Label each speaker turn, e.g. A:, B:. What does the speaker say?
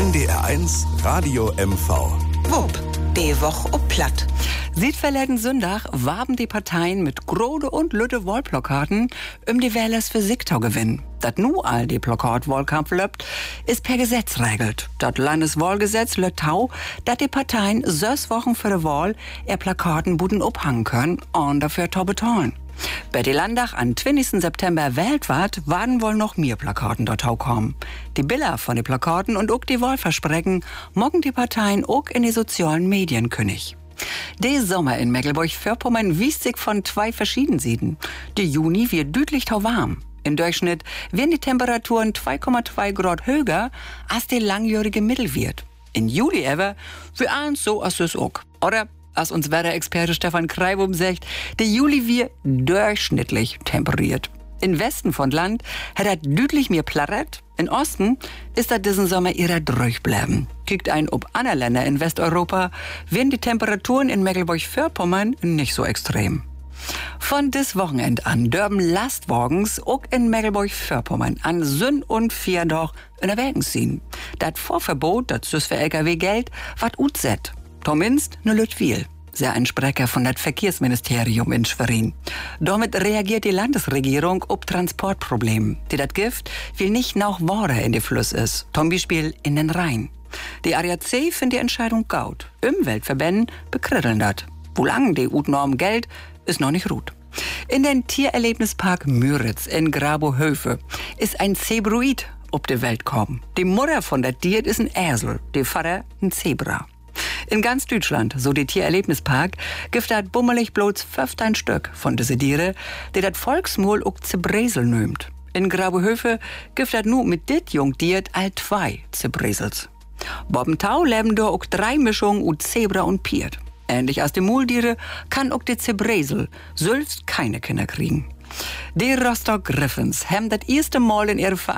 A: NDR1 Radio MV.
B: Wupp, die Woche ob platt.
C: Seit verleden Sonntag warben die Parteien mit grode und lütte Wahlplakaten die Wählers für Sigtau gewinnen. Dat nu all die Plakatwahlkampf löppt, ist per Gesetz regelt. Das Landeswahlgesetz Löttau, dat die Parteien 6 Wochen für die Wahl Plakaten buden abhangen können und dafür to bezahlen. Bei die Landtag am 20. September wählt ward, waren wohl noch mehr Plakaten dort kommen. Die Bilder von den Plakaten und auch die Wahlversprechen mogen die Parteien auch in die sozialen Medien kündig. Der Sommer in Mecklenburg-Vorpommern wies sich von 2 verschiedenen Seiten. Die Juni wird deutlich tau warm. Im Durchschnitt werden die Temperaturen 2,2 Grad höher als der langjährige Mittelwert. In Juli aber für eins so als es auch. Oder als uns Wetterexperte Stefan Kreibum sagt, der Juli wird durchschnittlich temperiert. Im Westen von Land hat er deutlich mehr plattert. Im Osten ist er diesen Sommer eher drüch bleiben. Kickt ein ob andere Länder in Westeuropa, werden die Temperaturen in Mecklenburg-Vorpommern nicht so extrem. Von dis Wochenend an dürben Lastwagens auch in Mecklenburg-Vorpommern an Sünn und Vierdoch in der Wägen ziehen. Das Vorverbot, das ist für LKW Geld, wat utset. Zumindest ne Lüttwil, sehr ein Sprecher von das Verkehrsministerium in Schwerin. Damit reagiert die Landesregierung auf Transportprobleme. Die das Gift will nicht nach Wasser in die Flüss ist, zum Beispiel in den Rhein. Die ADAC findet die Entscheidung gut. Umweltverbänden bekritteln das. Wo lang die Norm Geld ist noch nicht gut. In den Tiererlebnispark Müritz in Grabohöfe ist ein Zebroid auf die Welt gekommen. Die Mutter von der Tier ist ein Esel, der Vater ein Zebra. In ganz Deutschland, so die Tiererlebnispark, gibt das bummelig bloß 15 Stück von diese Tiere, die das Volksmul auch Zebresel nimmt. In Grabohöfe gibt das nur mit dit Jungtier all 2 Zebresels. Bobentau leben da auch 3 Mischungen u Zebra und Piert. Ähnlich als die Multiere kann auch die Zebresel selbst keine Kinder kriegen. Die Rostock Griffins haben das erste Mal in ihrer